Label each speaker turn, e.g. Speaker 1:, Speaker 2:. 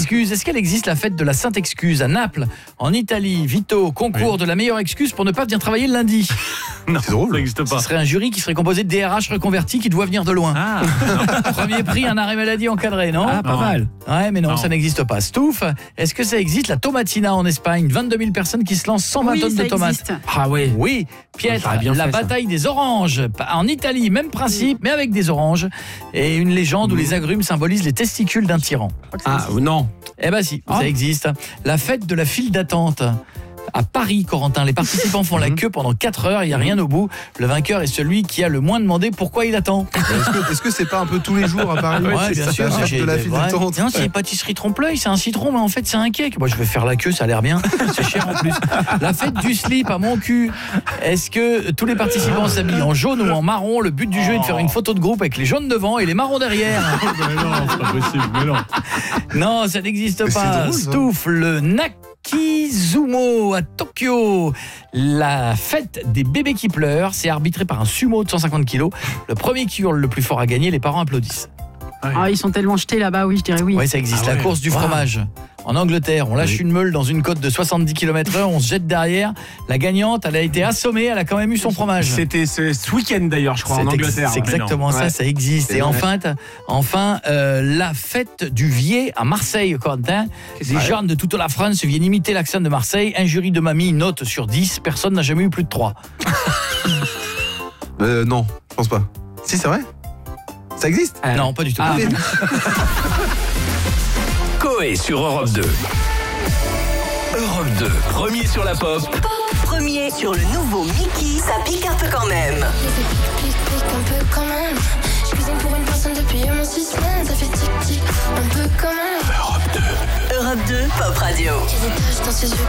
Speaker 1: excuse. Est-ce qu'elle existe, la fête de la Sainte Excuse à Naples, en Italie? Vito, concours de la meilleure excuse pour ne pas venir travailler le lundi.
Speaker 2: Non,
Speaker 3: C'est drôle.
Speaker 2: ça n'existe pas.
Speaker 1: Ce serait un jury qui serait composé de DRH reconvertis qui doit venir de loin.
Speaker 2: Ah,
Speaker 1: Premier prix, un arrêt maladie encadré, non?
Speaker 4: Ah, pas
Speaker 2: Non.
Speaker 4: mal.
Speaker 1: Ouais, mais non,
Speaker 2: Non.
Speaker 1: ça n'existe pas. Stouff, est-ce que ça existe, la Tomatina en Espagne? 22 000 personnes qui se lancent 120
Speaker 5: Oui,
Speaker 1: tonnes de
Speaker 5: ça
Speaker 1: tomates.
Speaker 5: existe.
Speaker 4: Ah ouais.
Speaker 1: Oui, Pietre,
Speaker 4: J'aurais bien
Speaker 1: la
Speaker 4: fait ça.
Speaker 1: bataille des oranges. En Italie, même principe, mais avec des oranges. Et une légende où les agrumes symbolisent les testicules d'un tyran.
Speaker 4: Ah non.
Speaker 1: Eh ben si,
Speaker 4: Ah.
Speaker 1: ça existe. La fête de la file d'attente. À Paris, Corentin, les participants font la queue pendant 4 heures, il n'y a rien au bout. Le vainqueur est celui qui a le moins demandé pourquoi il attend.
Speaker 3: Est-ce que c'est pas un peu tous les jours à Paris?
Speaker 1: Ouais, bien sûr.
Speaker 3: La fête de la file
Speaker 1: Ouais.
Speaker 3: d'attente.
Speaker 1: Non, c'est une pâtisserie trompe-l'œil, c'est un citron, mais en fait, c'est un cake. Moi, je vais faire la queue, ça a l'air bien. C'est cher en plus. La fête du slip à mon cul. Est-ce que tous les participants s'habillent en jaune ou en marron? Le but du jeu est de faire une photo de groupe avec les jaunes devant et les marrons derrière.
Speaker 2: mais non, c'est pas possible. Mais non.
Speaker 1: Non, ça n'existe
Speaker 3: Mais c'est
Speaker 1: pas.
Speaker 3: drôle, ça.
Speaker 1: Stouff, le Nakizumo à Tokyo. La fête des bébés qui pleurent, c'est arbitré par un sumo de 150 kilos. Le premier qui hurle le plus fort à gagner, les parents applaudissent.
Speaker 5: Ah, ils sont tellement jetés là-bas, oui, je dirais oui.
Speaker 1: Oui, ça existe.
Speaker 2: Ah
Speaker 1: La
Speaker 2: ouais.
Speaker 1: course du fromage. En Angleterre, on lâche une meule dans une côte de 70 km/h, on se jette derrière. La gagnante, elle a été assommée, elle a quand même eu son fromage.
Speaker 4: C'était ce week-end d'ailleurs, je crois, en Angleterre.
Speaker 1: C'est exactement ça,
Speaker 4: Ouais.
Speaker 1: ça existe. Et enfin, la fête du Vier à Marseille, Corentin. Les jeunes de toute la France viennent imiter l'accent de Marseille. Un jury de mamie, note sur 10. Personne n'a jamais eu plus de 3.
Speaker 3: Non, je pense pas. Si, c'est vrai? Ça existe?
Speaker 1: Non, pas du tout.
Speaker 4: Ah.
Speaker 6: Coé sur Europe 2. Europe 2, premier sur la pop.
Speaker 7: Premier sur le nouveau Mickey, ça pique un peu quand même.
Speaker 8: Pique un peu quand même. Je cuisine pour une personne depuis mon 6 semaines. Ça fait tic-tic un peu quand même.
Speaker 7: Europe 2, Pop Radio.
Speaker 8: J'ai des taches dans ses yeux.